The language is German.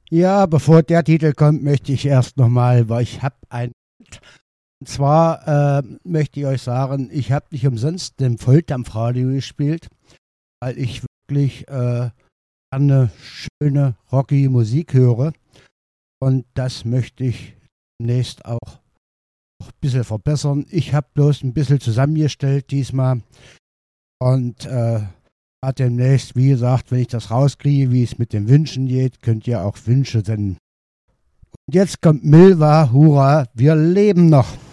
Ja, bevor der Titel kommt, möchte ich erst nochmal, weil ich habe ein. Und zwar möchte ich euch sagen, ich habe nicht umsonst den Volldampfradio gespielt, weil ich wirklich eine schöne, rockige Musik höre. Und das möchte ich demnächst auch ein bisschen verbessern. Ich habe bloß ein bisschen zusammengestellt diesmal. Und demnächst, wie gesagt, wenn ich das rauskriege, wie es mit den Wünschen geht, könnt ihr auch Wünsche senden. Und jetzt kommt Milva, hurra, wir leben noch.